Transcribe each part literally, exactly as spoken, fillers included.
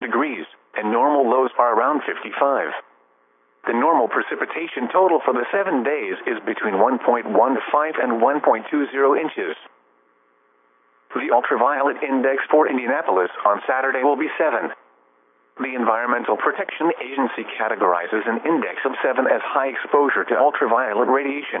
degrees, and normal lows are around fifty-five. The normal precipitation total for the seven days is between one point one five and one point two zero inches. The ultraviolet index for Indianapolis on Saturday will be seven. The Environmental Protection Agency categorizes an index of seven as high exposure to ultraviolet radiation.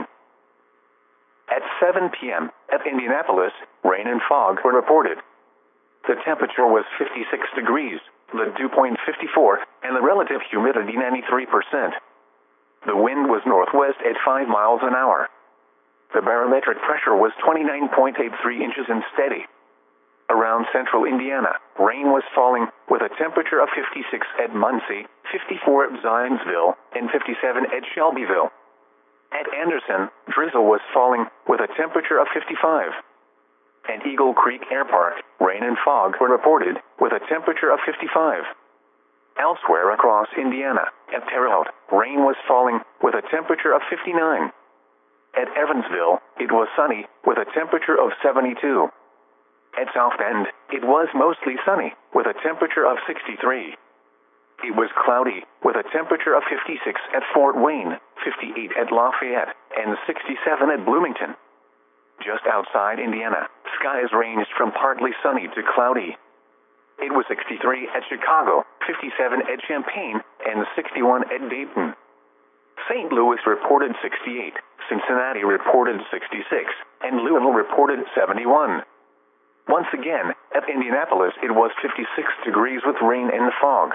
At seven p m at Indianapolis, rain and fog were reported. The temperature was fifty-six degrees, the dew point fifty-four, and the relative humidity ninety-three percent. The wind was northwest at five miles an hour. The barometric pressure was twenty-nine point eight three inches and steady. Around central Indiana, rain was falling, with a temperature of fifty-six at Muncie, fifty-four at Zionsville, and fifty-seven at Shelbyville. At Anderson, drizzle was falling, with a temperature of fifty-five. At Eagle Creek Air Park, rain and fog were reported, with a temperature of fifty-five. Elsewhere across Indiana, at Terre Haute, rain was falling, with a temperature of fifty-nine. At Evansville, it was sunny, with a temperature of seventy-two. At South Bend, it was mostly sunny, with a temperature of sixty-three. It was cloudy, with a temperature of fifty-six at Fort Wayne, fifty-eight at Lafayette, and sixty-seven at Bloomington. Just outside Indiana, skies ranged from partly sunny to cloudy. It was sixty-three at Chicago, fifty-seven at Champaign, and sixty-one at Dayton. Saint Louis reported sixty-eight, Cincinnati reported sixty-six, and Louisville reported seventy-one. Once again, at Indianapolis it was fifty-six degrees with rain and fog.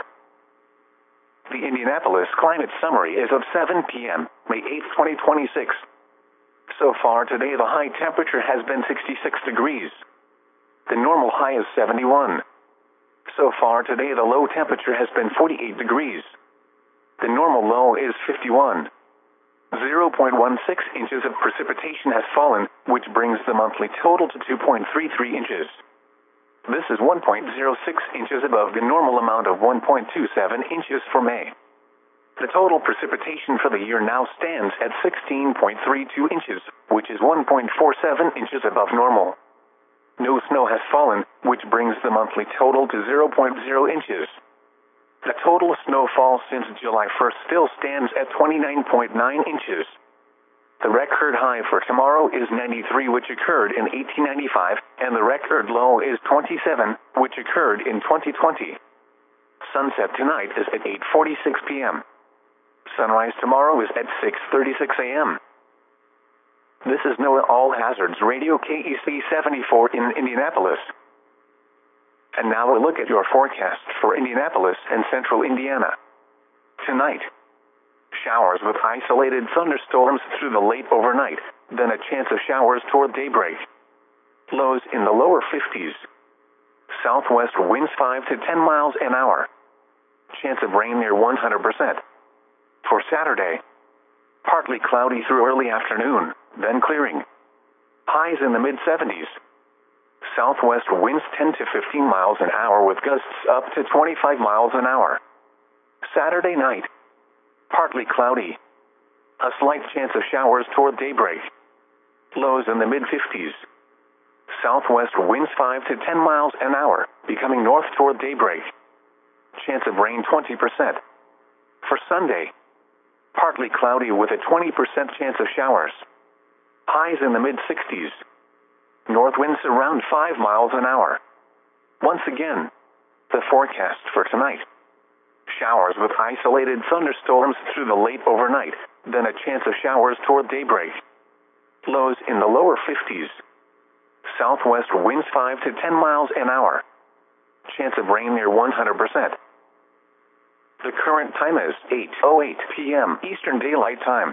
The Indianapolis Climate Summary is of seven p m, May eighth, twenty twenty-six. So far today the high temperature has been sixty-six degrees. The normal high is seventy-one. So far today the low temperature has been forty-eight degrees. The normal low is fifty-one. zero point one six inches of precipitation has fallen, which brings the monthly total to two point three three inches. This is one point zero six inches above the normal amount of one point two seven inches for May. The total precipitation for the year now stands at sixteen point three two inches, which is one point four seven inches above normal. No snow has fallen, which brings the monthly total to zero point zero inches. The total snowfall since July first still stands at twenty-nine point nine inches. The record high for tomorrow is ninety-three, which occurred in eighteen ninety-five, and the record low is twenty-seven, which occurred in twenty twenty. Sunset tonight is at eight forty-six p m Sunrise tomorrow is at six thirty-six a m This is NOAA All Hazards Radio K E C seventy-four in Indianapolis. And now a look at your forecast for Indianapolis and central Indiana. Tonight, showers with isolated thunderstorms through the late overnight, then a chance of showers toward daybreak. Lows in the lower fifties. Southwest winds five to ten miles an hour. Chance of rain near one hundred percent. For Saturday, partly cloudy through early afternoon, then clearing. Highs in the mid seventies. Southwest winds ten to fifteen miles an hour with gusts up to twenty-five miles an hour. Saturday night, partly cloudy. A slight chance of showers toward daybreak. Lows in the mid fifties. Southwest winds five to ten miles an hour, becoming north toward daybreak. Chance of rain twenty percent. For Sunday, partly cloudy with a twenty percent chance of showers. Highs in the mid sixties. North winds around five miles an hour. Once again, the forecast for tonight. Showers with isolated thunderstorms through the late overnight, then a chance of showers toward daybreak. Lows in the lower fifties. Southwest winds five to ten miles an hour. Chance of rain near one hundred percent. The current time is eight oh eight p m Eastern Daylight Time.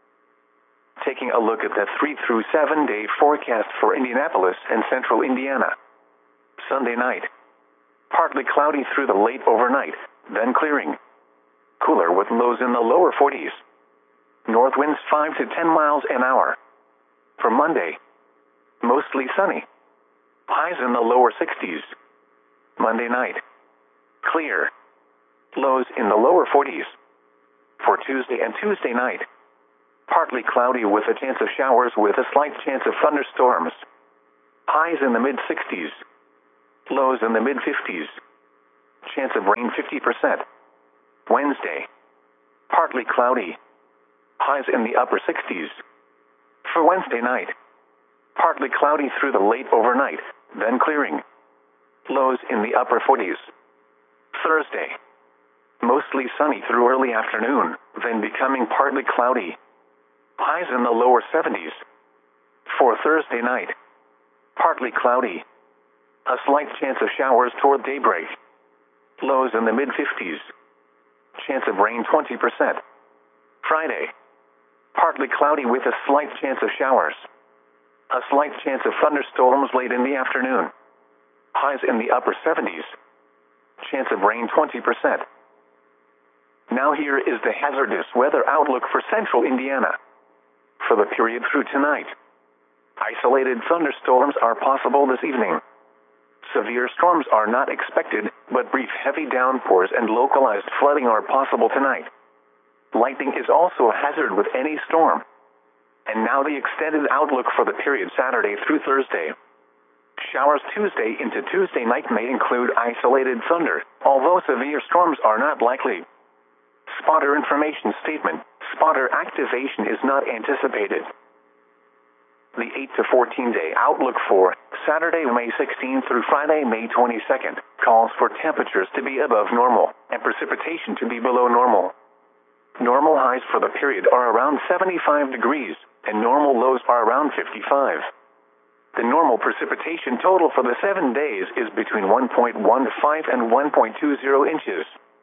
Taking a look at the three through seven day forecast for Indianapolis and central Indiana. Sunday night, partly cloudy through the late overnight, then clearing. Cooler with lows in the lower forties. North winds five to ten miles an hour. For Monday, mostly sunny. Highs in the lower sixties. Monday night, clear. Lows in the lower forties. For Tuesday and Tuesday night, partly cloudy with a chance of showers with a slight chance of thunderstorms. Highs in the mid sixties. Lows in the mid fifties. chance of rain fifty percent. Wednesday, partly cloudy. Highs in the upper sixties. For Wednesday night, partly cloudy through the late overnight, then clearing. Lows in the upper forties. Thursday, mostly sunny through early afternoon, then becoming partly cloudy. Highs in the lower seventies. For Thursday night, partly cloudy. A slight chance of showers toward daybreak. Lows in the mid fifties. Chance of rain twenty percent. Friday, partly cloudy with a slight chance of showers. A slight chance of thunderstorms late in the afternoon. Highs in the upper seventies. Chance of rain twenty percent. Now here is the hazardous weather outlook for central Indiana. For the period through tonight, isolated thunderstorms are possible this evening. Severe storms are not expected, but brief heavy downpours and localized flooding are possible tonight. Lightning is also a hazard with any storm. And now the extended outlook for the period Saturday through Thursday. Showers Tuesday into Tuesday night may include isolated thunder, although severe storms are not likely. Spotter information statement: spotter activation is not anticipated. The eight to fourteen day outlook for Saturday, May sixteenth through Friday, May twenty-second, calls for temperatures to be above normal and precipitation to be below normal. Normal highs for the period are around seventy-five degrees, and normal lows are around fifty-five. The normal precipitation total for the seven days is between one point one five and one point two zero inches.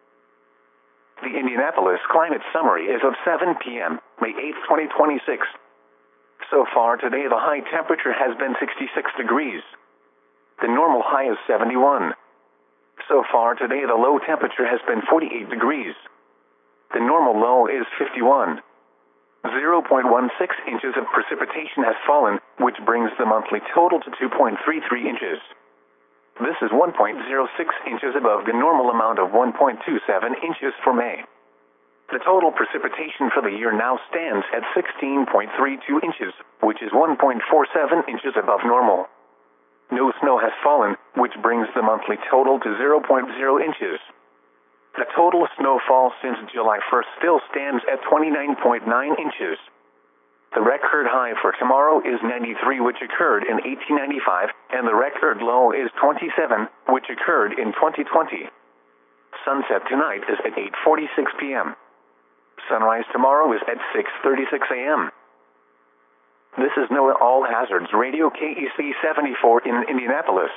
The Indianapolis Climate Summary is of seven p m, May eighth, twenty twenty-six. So far today, the high temperature has been sixty-six degrees. The normal high is seventy-one. So far today, the low temperature has been forty-eight degrees. The normal low is fifty-one. zero point one six inches of precipitation has fallen, which brings the monthly total to two point three three inches. This is one point zero six inches above the normal amount of one point two seven inches for May. The total precipitation for the year now stands at sixteen point three two inches, which is one point four seven inches above normal. No snow has fallen, which brings the monthly total to zero point zero inches. The total snowfall since July first still stands at twenty-nine point nine inches. The record high for tomorrow is ninety-three, which occurred in eighteen ninety-five, and the record low is twenty-seven, which occurred in twenty twenty. Sunset tonight is at eight forty-six p m Sunrise tomorrow is at six thirty-six a m This is NOAA All Hazards Radio K E C seventy-four in Indianapolis.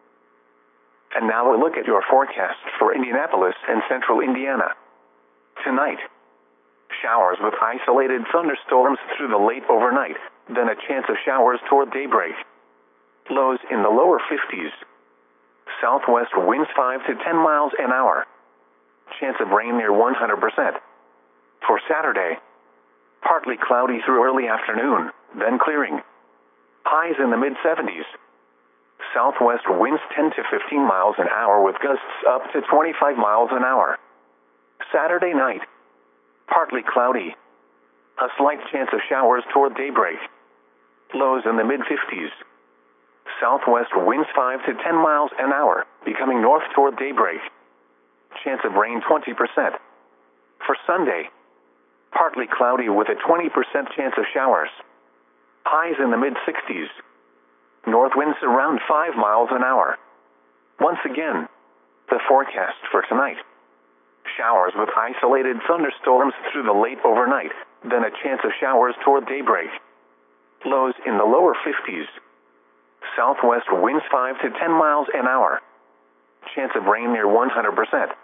And now a look at your forecast for Indianapolis and central Indiana. Tonight, showers with isolated thunderstorms through the late overnight, then a chance of showers toward daybreak. Lows in the lower fifties. Southwest winds five to ten miles an hour. Chance of rain near one hundred percent. For Saturday, partly cloudy through early afternoon, then clearing. Highs in the mid seventies. Southwest winds ten to fifteen miles an hour with gusts up to twenty-five miles an hour. Saturday night, partly cloudy. A slight chance of showers toward daybreak. Lows in the mid fifties. Southwest winds five to ten miles an hour, becoming north toward daybreak. Chance of rain twenty percent. For Sunday, partly cloudy with a twenty percent chance of showers. Highs in the mid sixties. North winds around five miles an hour. Once again, the forecast for tonight. Showers with isolated thunderstorms through the late overnight, then a chance of showers toward daybreak. Lows in the lower fifties. Southwest winds five to ten miles an hour. Chance of rain near one hundred percent.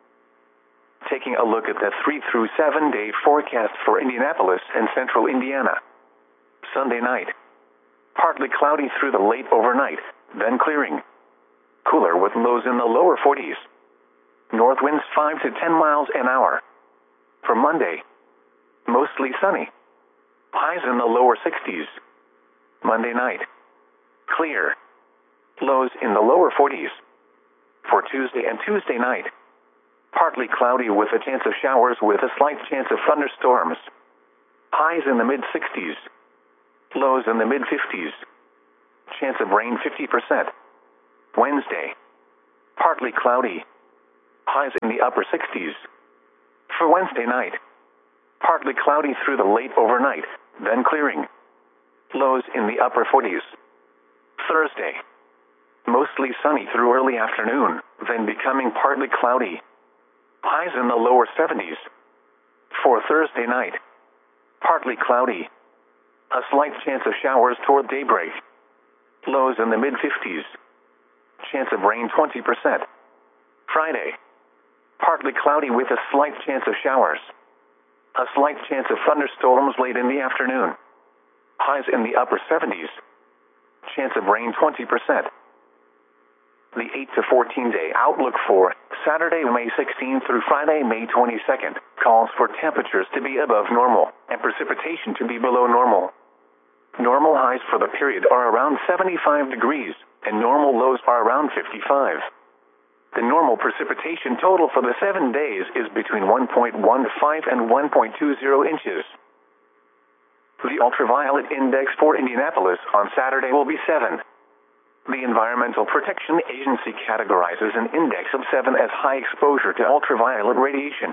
Taking a look at the three through seven day forecast for Indianapolis and central Indiana. Sunday night, partly cloudy through the late overnight, then clearing. Cooler with lows in the lower forties. North winds five to ten miles an hour. For Monday, mostly sunny. Highs in the lower sixties. Monday night, clear. Lows in the lower forties. For Tuesday and Tuesday night, partly cloudy with a chance of showers with a slight chance of thunderstorms. Highs in the mid sixties. Lows in the mid fifties. Chance of rain fifty percent. Wednesday, partly cloudy. Highs in the upper sixties. For Wednesday night, partly cloudy through the late overnight, then clearing. Lows in the upper forties. Thursday, mostly sunny through early afternoon, then becoming partly cloudy. Highs in the lower seventies. For Thursday night, partly cloudy. A slight chance of showers toward daybreak. Lows in the mid-fifties. Chance of rain twenty percent. Friday, partly cloudy with a slight chance of showers. A slight chance of thunderstorms late in the afternoon. Highs in the upper seventies. Chance of rain twenty percent. The eight to fourteen day outlook for Saturday, May sixteenth through Friday, May twenty-second, calls for temperatures to be above normal and precipitation to be below normal. Normal highs for the period are around seventy-five degrees, and normal lows are around fifty-five. The normal precipitation total for the seven days is between one point one five and one point two zero inches. The ultraviolet index for Indianapolis on Saturday will be seven. The Environmental Protection Agency categorizes an index of seven as high exposure to ultraviolet radiation.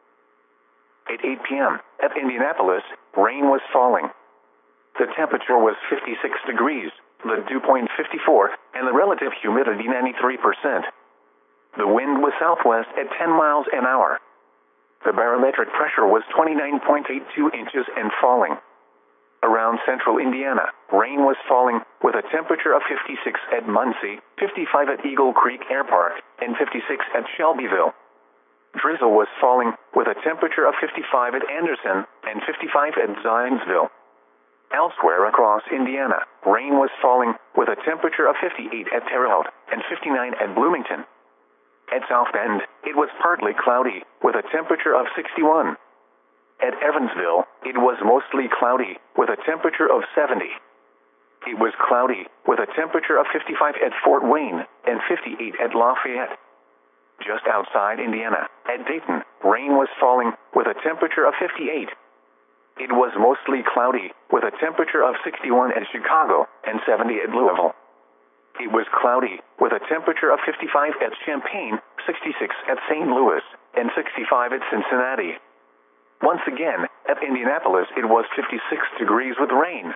At eight p m at Indianapolis, rain was falling. The temperature was fifty-six degrees, the dew point fifty-four, and the relative humidity ninety-three percent. The wind was southwest at ten miles an hour. The barometric pressure was twenty-nine point eight two inches and falling. Around central Indiana, rain was falling with a temperature of fifty-six at Muncie, fifty-five at Eagle Creek Air Park, and fifty-six at Shelbyville. Drizzle was falling with a temperature of fifty-five at Anderson and fifty-five at Zionsville. Elsewhere across Indiana, rain was falling with a temperature of fifty-eight at Terre Haute and fifty-nine at Bloomington. At South Bend, it was partly cloudy with a temperature of sixty-one. At Evansville, it was mostly cloudy with a temperature of seventy. It was cloudy with a temperature of fifty-five at Fort Wayne and fifty-eight at Lafayette. Just outside Indiana, at Dayton, rain was falling with a temperature of fifty-eight. It was mostly cloudy with a temperature of sixty-one at Chicago and seventy at Louisville. It was cloudy with a temperature of fifty-five at Champaign, sixty-six at Saint Louis, and sixty-five at Cincinnati. Once again, at Indianapolis, it was fifty-six degrees with rain.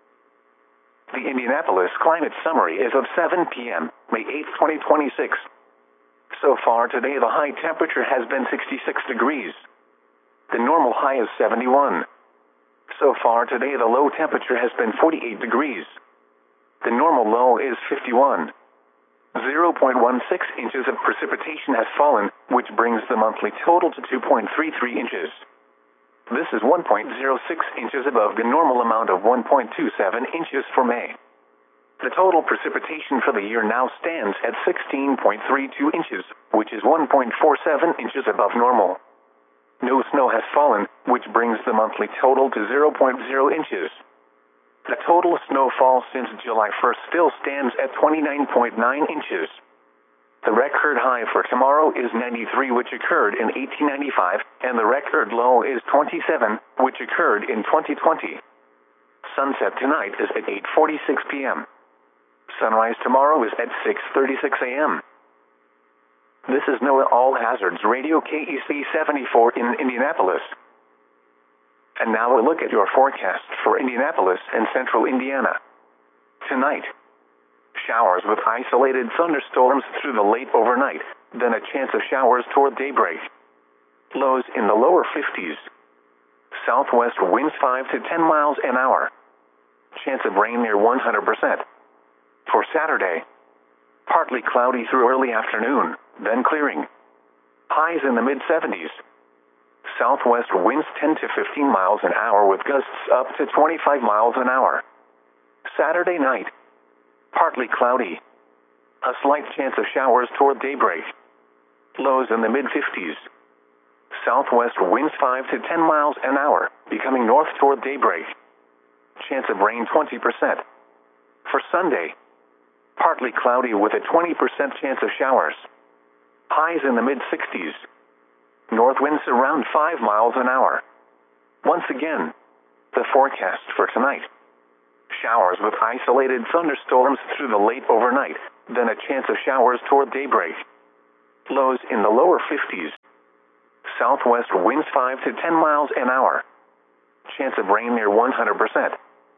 The Indianapolis Climate Summary is of seven p m, May eighth, twenty twenty-six. So far today, the high temperature has been sixty-six degrees. The normal high is seventy-one. So far today, the low temperature has been forty-eight degrees. The normal low is fifty-one. zero point one six inches of precipitation has fallen, which brings the monthly total to two point three three inches. This is one point zero six inches above the normal amount of one point two seven inches for May. The total precipitation for the year now stands at sixteen point three two inches, which is one point four seven inches above normal. No snow has fallen, which brings the monthly total to zero point zero inches. The total snowfall since July first still stands at twenty-nine point nine inches. The record high for tomorrow is ninety-three, which occurred in eighteen ninety-five, and the record low is twenty-seven, which occurred in twenty twenty. Sunset tonight is at eight forty-six p m Sunrise tomorrow is at six thirty-six a m This is NOAA All Hazards Radio K E C seventy-four in Indianapolis. And now a look at your forecast for Indianapolis and central Indiana. Tonight, showers with isolated thunderstorms through the late overnight, then a chance of showers toward daybreak. Lows in the lower fifties. Southwest winds five to ten miles an hour. Chance of rain near one hundred percent. For Saturday, partly cloudy through early afternoon, then clearing. Highs in the mid-seventies. Southwest winds ten to fifteen miles an hour with gusts up to twenty-five miles an hour. Saturday night, partly cloudy. A slight chance of showers toward daybreak. Lows in the mid-fifties. Southwest winds five to ten miles an hour, becoming north toward daybreak. Chance of rain twenty percent. For Sunday, partly cloudy with a twenty percent chance of showers. Highs in the mid-sixties. North winds around five miles an hour. Once again, the forecast for tonight. Showers with isolated thunderstorms through the late overnight, then a chance of showers toward daybreak. Lows in the lower fifties. Southwest winds five to ten miles an hour. Chance of rain near one hundred percent.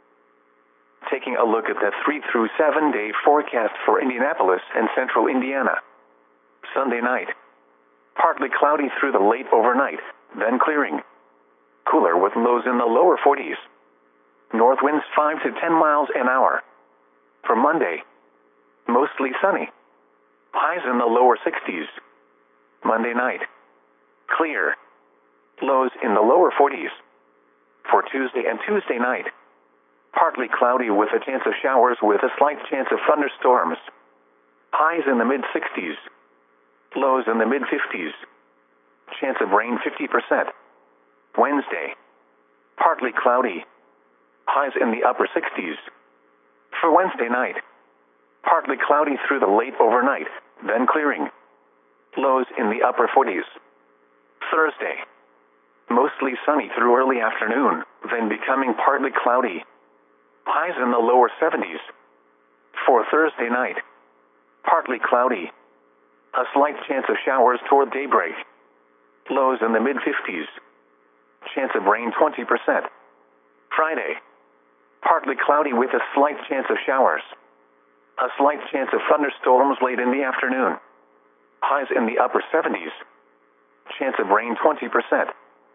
Taking a look at the three through seven day forecast for Indianapolis and central Indiana. Sunday night. Partly cloudy through the late overnight, then clearing. Cooler with lows in the lower forties. North winds five to ten miles an hour. For Monday. Mostly sunny. Highs in the lower sixties. Monday night. Clear. Lows in the lower forties. For Tuesday and Tuesday night. Partly cloudy with a chance of showers with a slight chance of thunderstorms. Highs in the mid-sixties. Lows in the mid-fifties. Chance of rain fifty percent. Wednesday. Partly cloudy. Highs in the upper sixties. For Wednesday night. Partly cloudy through the late overnight, then clearing. Lows in the upper forties. Thursday. Mostly sunny through early afternoon, then becoming partly cloudy. Highs in the lower seventies. For Thursday night. Partly cloudy. A slight chance of showers toward daybreak. Lows in the mid-fifties. Chance of rain twenty percent. Friday. Partly cloudy with a slight chance of showers. A slight chance of thunderstorms late in the afternoon. Highs in the upper seventies. Chance of rain twenty percent.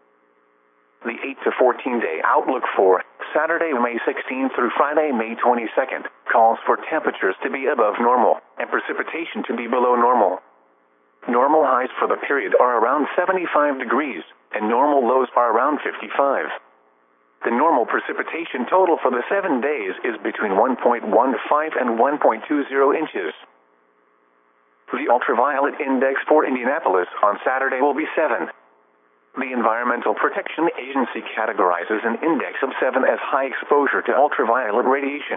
The eight to fourteen day outlook for Saturday, May sixteenth through Friday, May twenty-second, calls for temperatures to be above normal and precipitation to be below normal. Normal highs for the period are around seventy-five degrees, and normal lows are around fifty-five. The normal precipitation total for the seven days is between one point one five and one point two zero inches. The ultraviolet index for Indianapolis on Saturday will be seven. The Environmental Protection Agency categorizes an index of seven as high exposure to ultraviolet radiation.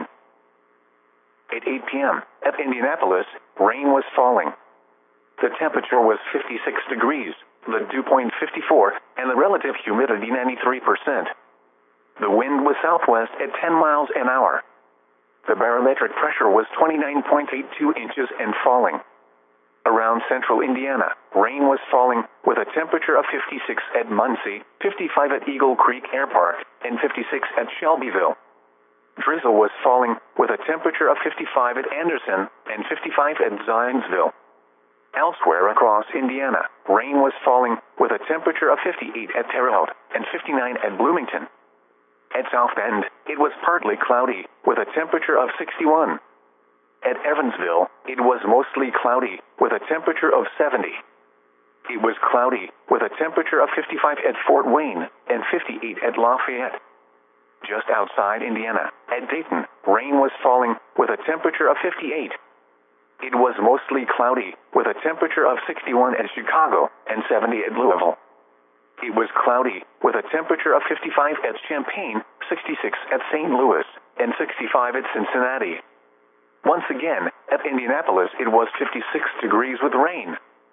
At eight p m at Indianapolis, rain was falling. The temperature was fifty-six degrees, the dew point fifty-four, and the relative humidity ninety-three percent. The wind was southwest at ten miles an hour. The barometric pressure was twenty-nine point eight two inches and falling. Around central Indiana, rain was falling with a temperature of fifty-six at Muncie, fifty-five at Eagle Creek Air Park, and fifty-six at Shelbyville. Drizzle was falling with a temperature of fifty-five at Anderson and fifty-five at Zionsville. Elsewhere across Indiana, rain was falling with a temperature of fifty-eight at Terre Haute and fifty-nine at Bloomington. At South Bend, it was partly cloudy with a temperature of sixty-one. At Evansville, it was mostly cloudy with a temperature of seventy. It was cloudy with a temperature of fifty-five at Fort Wayne and fifty-eight at Lafayette. Just outside Indiana, at Dayton, rain was falling with a temperature of fifty-eight. It was mostly cloudy with a temperature of sixty-one at Chicago and seventy at Louisville. It was cloudy with a temperature of fifty-five at Champaign, sixty-six at Saint Louis, and sixty-five at Cincinnati. Once again, at Indianapolis it was fifty-six degrees with rain.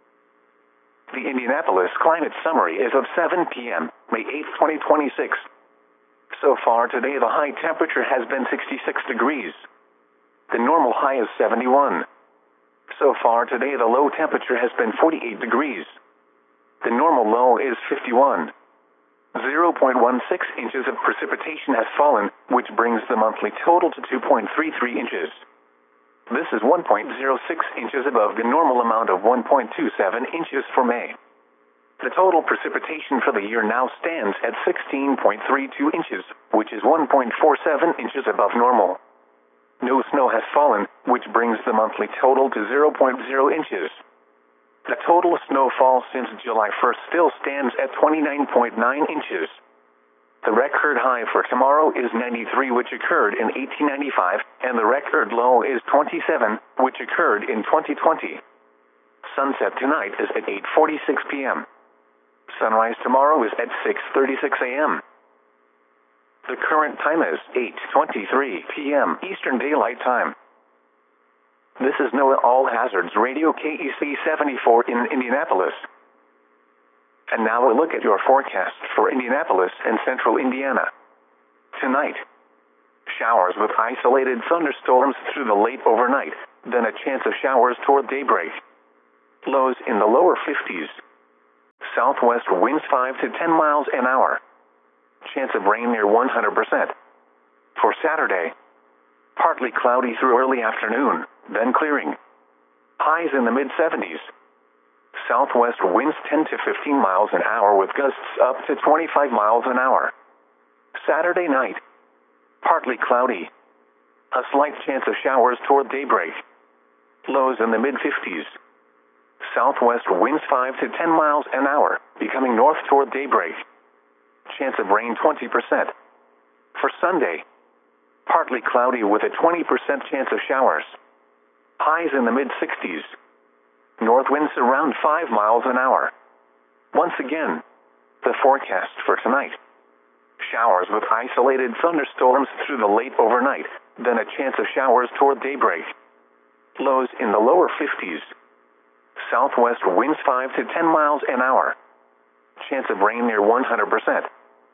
The Indianapolis Climate Summary is of seven p m, May eighth, twenty twenty-six. So far today the high temperature has been sixty-six degrees. The normal high is seventy-one. So far today the low temperature has been forty-eight degrees. The normal low is fifty-one. zero point one six inches of precipitation has fallen, which brings the monthly total to two point three three inches. This is one point zero six inches above the normal amount of one point two seven inches for May. The total precipitation for the year now stands at sixteen point three two inches, which is one point four seven inches above normal. No snow has fallen, which brings the monthly total to zero point zero inches. The total snowfall since July first still stands at twenty-nine point nine inches. The record high for tomorrow is ninety-three, which occurred in eighteen ninety-five, and the record low is twenty-seven, which occurred in twenty twenty. Sunset tonight is at eight forty-six p m Sunrise tomorrow is at six thirty-six a m The current time is eight twenty-three p m Eastern Daylight Time. This is NOAA All Hazards Radio K E C seventy-four in Indianapolis. And now a look at your forecast for Indianapolis and central Indiana. Tonight, showers with isolated thunderstorms through the late overnight, then a chance of showers toward daybreak. Lows in the lower fifties. Southwest winds five to ten miles an hour. Chance of rain near one hundred percent. For Saturday, partly cloudy through early afternoon, then clearing. Highs in the mid seventies. Southwest winds ten to fifteen miles an hour with gusts up to twenty-five miles an hour. Saturday night, partly cloudy. A slight chance of showers toward daybreak. Lows in the mid fifties. Southwest winds five to ten miles an hour, becoming north toward daybreak. Chance of rain twenty percent. For Sunday, partly cloudy with a twenty percent chance of showers. Highs in the mid sixties. North winds around five miles an hour. Once again, the forecast for tonight. Showers with isolated thunderstorms through the late overnight, then a chance of showers toward daybreak. Lows in the lower fifties. Southwest winds five to ten miles an hour. Chance of rain near one hundred percent.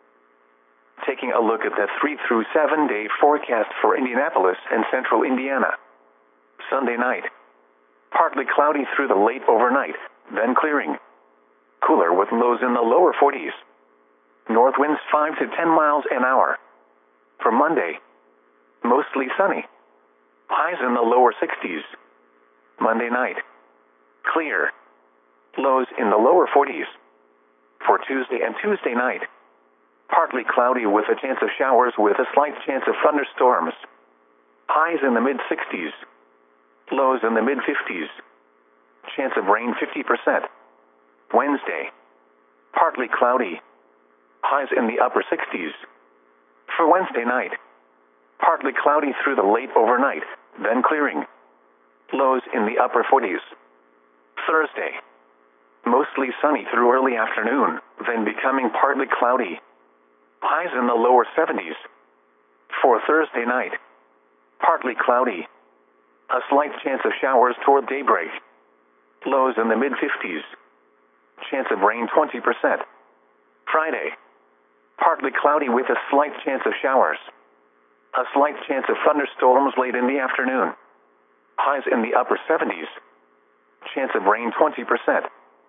Taking a look at the three through seven day forecast for Indianapolis and central Indiana. Sunday night, partly cloudy through the late overnight, then clearing. Cooler with lows in the lower forties. North winds five to ten miles an hour. For Monday, mostly sunny. Highs in the lower sixties. Monday night, clear. Lows in the lower forties. For Tuesday and Tuesday night, partly cloudy with a chance of showers with a slight chance of thunderstorms. Highs in the mid sixties. Lows in the mid fifties. Chance of rain fifty percent. Wednesday, partly cloudy. Highs in the upper sixties. For Wednesday night, partly cloudy through the late overnight, then clearing. Lows in the upper forties. Thursday, mostly sunny through early afternoon, then becoming partly cloudy. Highs in the lower seventies. For Thursday night, partly cloudy. A slight chance of showers toward daybreak. Lows in the mid fifties. Chance of rain twenty percent. Friday, partly cloudy with a slight chance of showers. A slight chance of thunderstorms late in the afternoon. Highs in the upper seventies. Chance of rain twenty percent.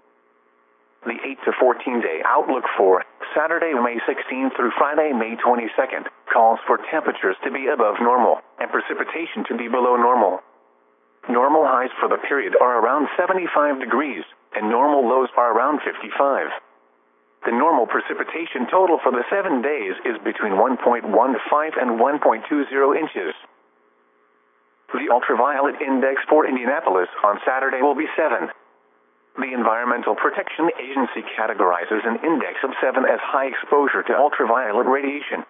The eight to fourteen day outlook for Saturday, May sixteenth through Friday, May twenty-second, calls for temperatures to be above normal and precipitation to be below normal. Normal highs for the period are around seventy-five degrees, and normal lows are around fifty-five. The normal precipitation total for the seven days is between one point one five and one point two zero inches. The ultraviolet index for Indianapolis on Saturday will be seven. The Environmental Protection Agency categorizes an index of seven as high exposure to ultraviolet radiation.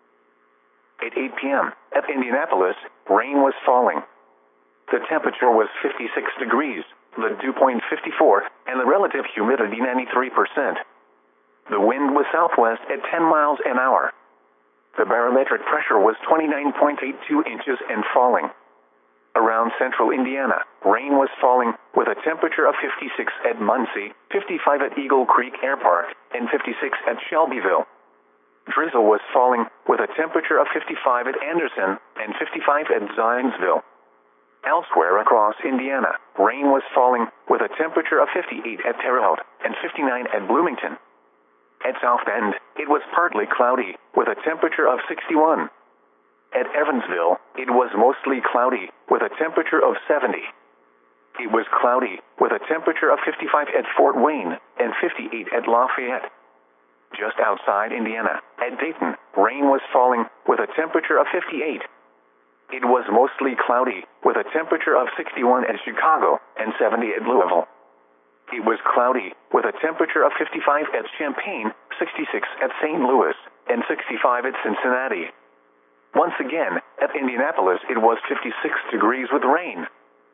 At eight p m at Indianapolis, rain was falling. The temperature was fifty-six degrees, the dew point fifty-four, and the relative humidity ninety-three percent. The wind was southwest at ten miles an hour. The barometric pressure was twenty-nine point eight two inches and falling. Around central Indiana, rain was falling with a temperature of fifty-six at Muncie, fifty-five at Eagle Creek Air Park, and fifty-six at Shelbyville. Drizzle was falling with a temperature of fifty-five at Anderson and fifty-five at Zionsville. Elsewhere across Indiana, rain was falling with a temperature of fifty-eight at Terre Haute and fifty-nine at Bloomington. At South Bend, it was partly cloudy with a temperature of sixty-one. At Evansville, it was mostly cloudy with a temperature of seventy. It was cloudy with a temperature of fifty-five at Fort Wayne and fifty-eight at Lafayette. Just outside Indiana, at Dayton, rain was falling with a temperature of fifty-eight. It was mostly cloudy with a temperature of sixty-one at Chicago and seventy at Louisville. It was cloudy with a temperature of fifty-five at Champaign, sixty-six at Saint Louis, and sixty-five at Cincinnati. Once again, at Indianapolis, it was fifty-six degrees with rain.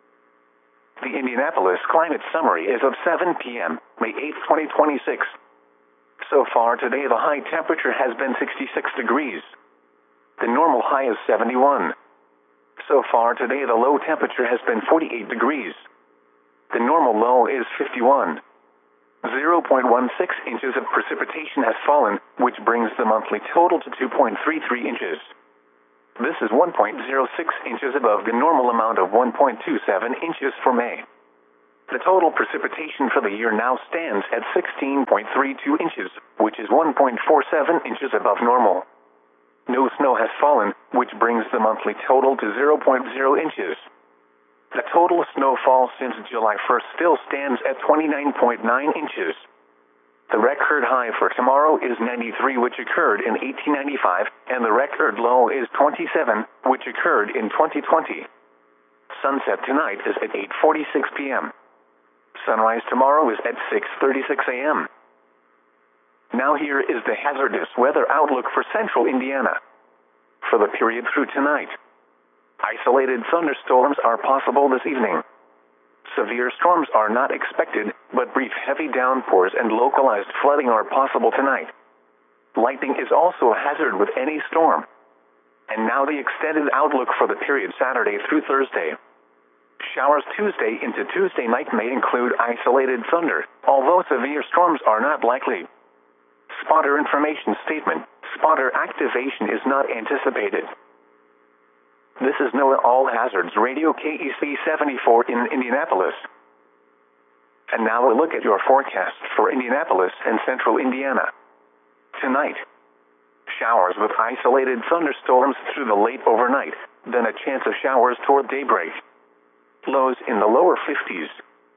The Indianapolis Climate Summary is of seven p m, May eighth, twenty twenty-six. So far today, the high temperature has been sixty-six degrees. The normal high is seventy-one. So far today, the low temperature has been forty-eight degrees. The normal low is fifty-one. zero point one six inches of precipitation has fallen, which brings the monthly total to two point three three inches. This is one point zero six inches above the normal amount of one point two seven inches for May. The total precipitation for the year now stands at sixteen point three two inches, which is one point four seven inches above normal. No snow has fallen, which brings the monthly total to zero point zero inches. The total snowfall since July first still stands at twenty-nine point nine inches. The record high for tomorrow is ninety-three, which occurred in eighteen ninety-five, and the record low is twenty-seven, which occurred in twenty twenty. Sunset tonight is at eight forty-six p m Sunrise tomorrow is at six thirty-six a m Now here is the hazardous weather outlook for central Indiana. For the period through tonight, isolated thunderstorms are possible this evening. Severe storms are not expected, but brief heavy downpours and localized flooding are possible tonight. Lightning is also a hazard with any storm. And now the extended outlook for the period Saturday through Thursday. Showers Tuesday into Tuesday night may include isolated thunder, although severe storms are not likely. Spotter information statement: spotter activation is not anticipated. This is NOAA All Hazards Radio K E C seventy-four in Indianapolis. And now a look at your forecast for Indianapolis and central Indiana. Tonight, showers with isolated thunderstorms through the late overnight, then a chance of showers toward daybreak. Lows in the lower fifties.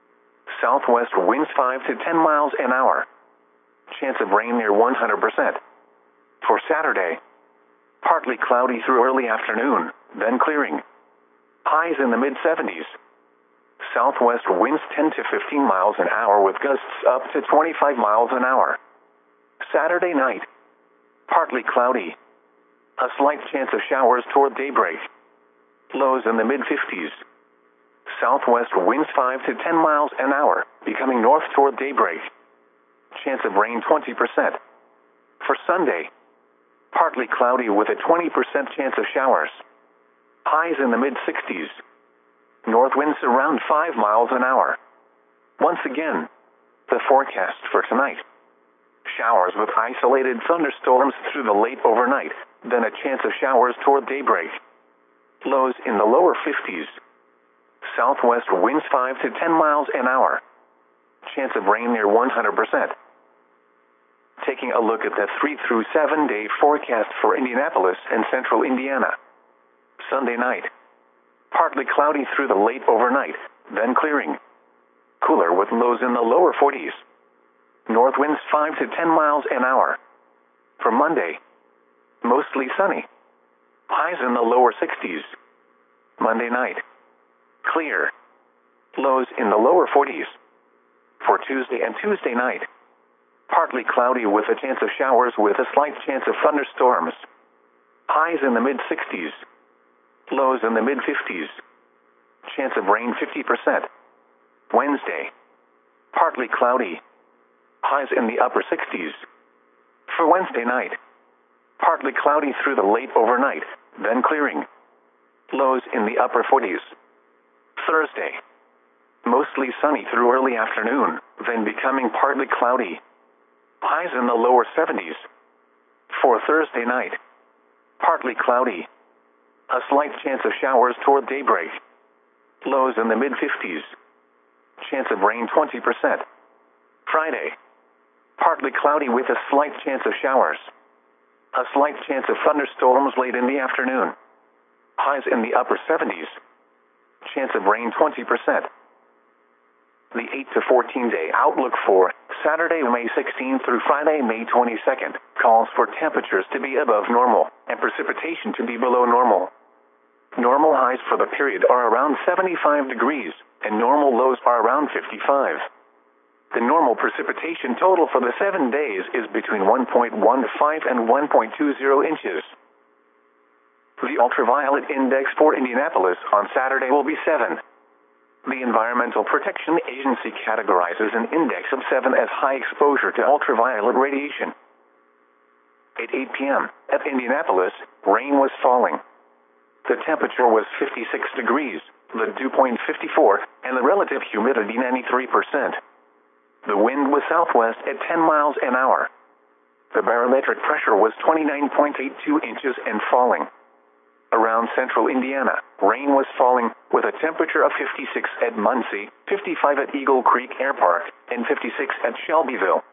Southwest winds five to ten miles an hour. Chance of rain near one hundred percent. For Saturday, partly cloudy through early afternoon, then clearing. Highs in the mid seventies. Southwest winds ten to fifteen miles an hour with gusts up to twenty-five miles an hour. Saturday night, partly cloudy. A slight chance of showers toward daybreak. Lows in the mid fifties. Southwest winds five to ten miles an hour, becoming north toward daybreak. Chance of rain twenty percent. For Sunday, partly cloudy with a twenty percent chance of showers. Highs in the mid sixties. North winds around five miles an hour. Once again, the forecast for tonight. Showers with isolated thunderstorms through the late overnight, then a chance of showers toward daybreak. Lows in the lower fifties. Southwest winds five to ten miles an hour. Chance of rain near one hundred percent. Taking a look at the three through seven day forecast for Indianapolis and central Indiana. Sunday night, partly cloudy through the late overnight, then clearing. Cooler with lows in the lower forties. North winds five to ten miles an hour. For Monday, mostly sunny. Highs in the lower sixties. Monday night, clear. Lows in the lower forties. For Tuesday and Tuesday night, partly cloudy with a chance of showers with a slight chance of thunderstorms. Highs in the mid sixties. Lows in the mid fifties. Chance of rain fifty percent. Wednesday, partly cloudy. Highs in the upper sixties. For Wednesday night, partly cloudy through the late overnight, then clearing. Lows in the upper forties. Thursday, mostly sunny through early afternoon, then becoming partly cloudy. Highs in the lower seventies. For Thursday night, partly cloudy. A slight chance of showers toward daybreak. Lows in the mid fifties. Chance of rain twenty percent. Friday, partly cloudy with a slight chance of showers. A slight chance of thunderstorms late in the afternoon. Highs in the upper seventies. Chance of rain twenty percent. The eight to fourteen day outlook for Saturday, May sixteenth through Friday, May twenty-second, calls for temperatures to be above normal and precipitation to be below normal. Normal highs for the period are around seventy-five degrees, and normal lows are around fifty-five. The normal precipitation total for the seven days is between one point one five and one point two zero inches. The ultraviolet index for Indianapolis on Saturday will be seven. The Environmental Protection Agency categorizes an index of seven as high exposure to ultraviolet radiation. At eight p m at Indianapolis, rain was falling. The temperature was fifty-six degrees, the dew point fifty-four, and the relative humidity ninety-three percent. The wind was southwest at ten miles an hour. The barometric pressure was twenty-nine point eight two inches and falling. Around central Indiana, rain was falling, with a temperature of fifty-six at Muncie, fifty-five at Eagle Creek Air Park, and fifty-six at Shelbyville.